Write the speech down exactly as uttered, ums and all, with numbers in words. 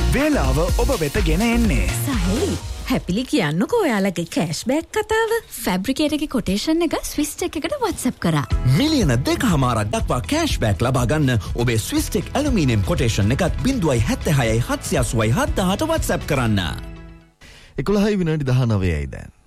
වේලාව ඔබ වෙත ගෙන එන්නේ. සහලි හැපිලි කියන්නකෝ ඔයාලගේ කෑෂ්බෑක් කතාව. ෆැබ්‍රිකේට් එකේ කොටේෂන් එක ස්විස්ටෙක් එකට WhatsApp කරා. මිලියන දෙකහමාරක් දක්වා කෑෂ්බෑක් ලබා ගන්න ඔබේ ස්විස්ටෙක් ඇලුමිනියම් කොටේෂන් එකත් බිංදුවයි හැත්තෑ හයයි හත්සිය අසූවයි හත්දාහට WhatsApp කරන්න. එකොළහයි විනාඩි දහනවයයි දැන්.